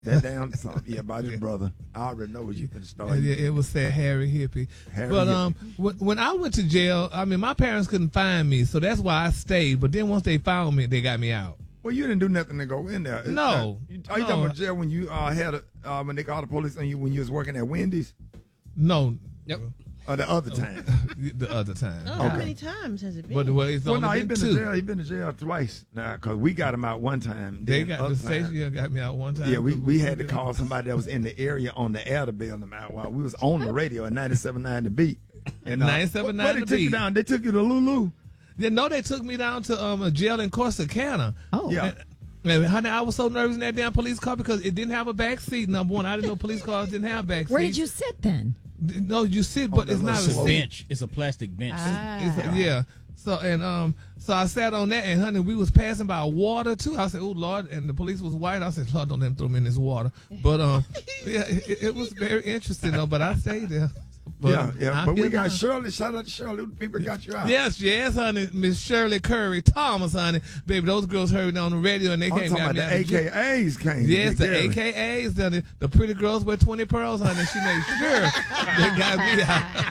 That damn song. Yeah, about his brother. I already know what you finna start. Yeah, it was said Harry Hippie. Harry But Hippie. when I went to jail, I mean, my parents couldn't find me, so that's why I stayed. But then once they found me, they got me out. Well, you didn't do nothing to go in there. No. Are you talking about jail when you when they called the police on you when you was working at Wendy's? No. Yep. Or the other time? The other time. Oh, how many times has it been? But it's Well, only no, been two. He's been to jail twice now because we got him out one time. They Then got other the time- station got me out one time. Yeah, we had to call somebody that was in the area on the air to bail them out while we was on the radio at 97.9 The Beat. And 97.9 where they The took you Beat. down? They took you to Lulu. No, they took me down to a jail in Corsicana. Oh. Yeah. And, honey, I was so nervous in that damn police car because it didn't have a back seat. Number one, I didn't know police cars didn't have back seats. Where did you sit then? No, you sit, but it's not a It's a seat. bench. It's a plastic bench. Yeah. So so I sat on that, and honey, we was passing by water too. I said, "Oh Lord!" And the police was white. I said, "Lord, don't let them throw me in this water." But yeah, it was very interesting though. But I stayed there. But Yeah. I But we feel got like- Shirley. Shout out to Shirley. People got you out. Yes, honey, Miss Shirley Curry Thomas, honey, baby. Those girls heard on the radio and they I'm came talking got about me the out of jail. AKAs came. Yes, the Gary. AKAs, honey. The pretty girls wear 20 pearls, honey. She made sure they got me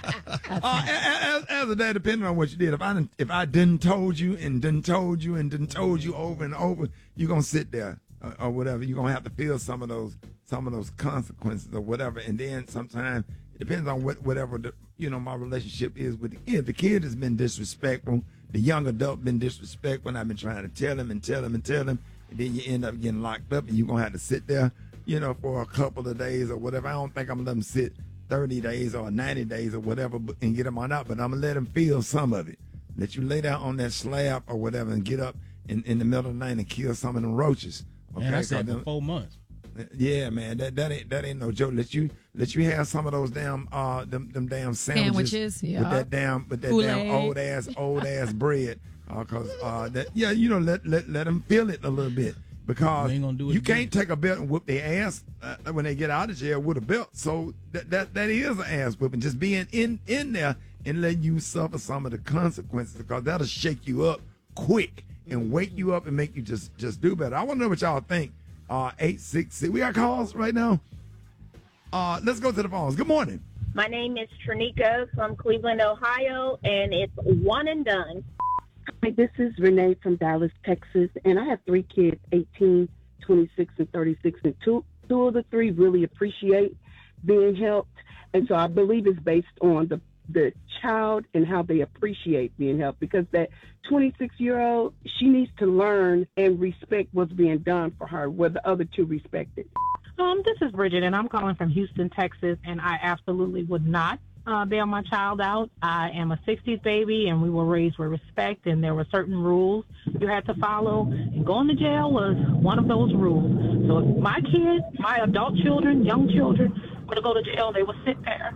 out. As a dad, depending on what you did, if I didn't told you and didn't told you and didn't told you over and over, you're gonna sit there or whatever. You're gonna have to feel some of those consequences or whatever. And then sometimes it depends on whatever my relationship is with the kid. The kid has been disrespectful. The young adult been disrespectful. And I've been trying to tell him, and then you end up getting locked up, and you're gonna have to sit there, for a couple of days or whatever. I don't think I'm gonna let him sit 30 days or 90 days or whatever and get him on out, but I'm gonna let him feel some of it. Let you lay down on that slab or whatever and get up in the middle of the night and kill some of them roaches. Okay, Man, I said for 4 months. Yeah, man, that ain't no joke. Let you have some of those damn them damn sandwiches yeah. with that damn old ass bread. Let them feel it a little bit. Because We ain't gonna do it you again. can't take a belt and whoop their ass when they get out of jail with a belt. So that is an ass whipping. Just being in there and letting you suffer some of the consequences, because that'll shake you up quick and wake you up and make you just do better. I want to know what y'all think. 866. We got calls right now. Let's go to the phones. Good morning. My name is Trinica from Cleveland, Ohio, and it's one and done. Hi, this is Renee from Dallas, Texas, and I have 3 kids, 18, 26, and 36, and two of the 3 really appreciate being helped, and so I believe it's based on the child and how they appreciate being helped, because that 26-year-old, she needs to learn and respect what's being done for her, where the other 2 respect it. This is Bridget, and I'm calling from Houston, Texas, and I absolutely would not bail my child out. I am a 60s baby, and we were raised with respect, and there were certain rules you had to follow, and going to jail was one of those rules. So if my kids, my adult children, young children, were to go to jail, they would sit there.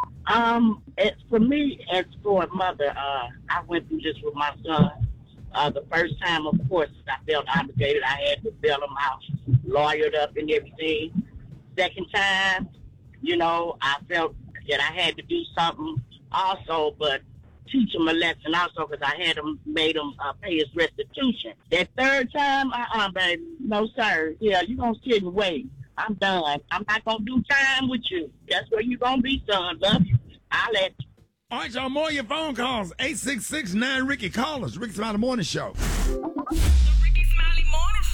For me, as for a mother, I went through this with my son. The first time, of course, I felt obligated. I had to bail him out, lawyered up and everything. Second time, I felt that I had to do something also, but teach him a lesson also, because I had made him pay his restitution. That third time, baby, no, sir. Yeah, you're going to sit and wait. I'm done. I'm not going to do time with you. That's where you're going to be, son. Love you. I'll let you. All right, y'all, more of your phone calls. 866-9-RICKY. Call us. Ricky Smiley Morning Show. The Ricky Smiley Morning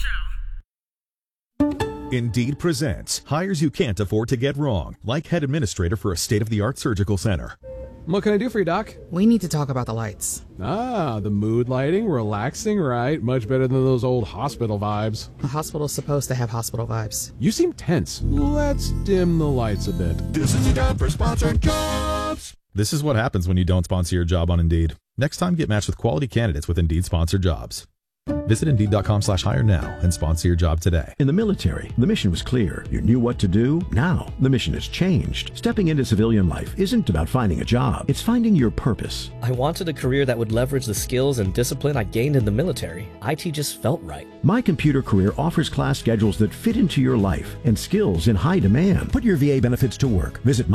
Show. Indeed presents hires you can't afford to get wrong, like head administrator for a state-of-the-art surgical center. What can I do for you, Doc? We need to talk about the lights. Ah, the mood lighting, relaxing, right? Much better than those old hospital vibes. A hospital's supposed to have hospital vibes. You seem tense. Let's dim the lights a bit. This is your time for sponsored jobs. This is what happens when you don't sponsor your job on Indeed. Next time, get matched with quality candidates with Indeed sponsored jobs. Visit Indeed.com/hire now and sponsor your job today. In the military, the mission was clear. You knew what to do. Now, the mission has changed. Stepping into civilian life isn't about finding a job. It's finding your purpose. I wanted a career that would leverage the skills and discipline I gained in the military. IT just felt right. My Computer Career offers class schedules that fit into your life and skills in high demand. Put your VA benefits to work. Visit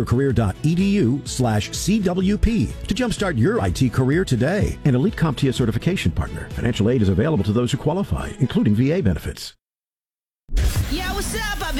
mycomputercareer.edu/CWP to jumpstart your IT career today. An elite CompTIA certification partner. Financial aid is available to those who qualify, including VA benefits. Yeah, what's up?